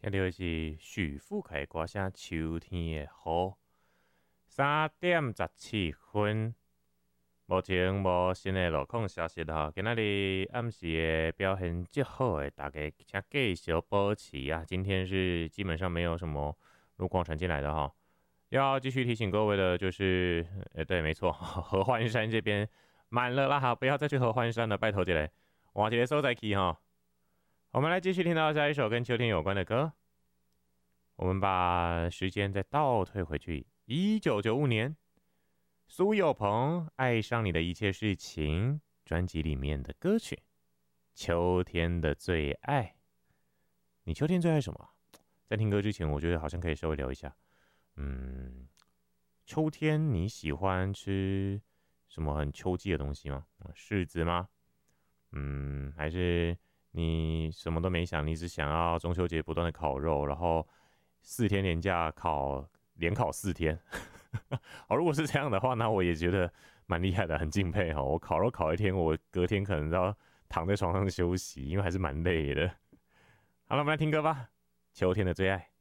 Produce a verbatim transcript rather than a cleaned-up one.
听到的是许富凯的歌声《秋天的雨》，三点十七分。目前无新的路况消息哈，今仔日暗时的表现极好的，大家请继续保持啊。今天是基本上没有什么路况传进来的哈。要继续提醒各位的就是，呃，对，没错，合欢山这边满了啦哈，不要再去合欢山了，拜托这里，换一个所在去哈。我们来继续听到下一首跟秋天有关的歌。我们把时间再倒退回去，一九九五年，苏有朋《爱上你的一切事情》专辑里面的歌曲《秋天的最爱》。你秋天最爱什么？在听歌之前，我觉得好像可以稍微聊一下。嗯，秋天你喜欢吃什么很秋季的东西吗？柿子吗？嗯，还是你什么都没想，你只想要中秋节不断的烤肉，然后四天连假烤连烤四天？好，如果是这样的话，那我也觉得蛮厉害的，很敬佩哈。我烤肉烤一天，我隔天可能要躺在床上休息，因为还是蛮累的。好了，我们来听歌吧，《秋天的最爱》。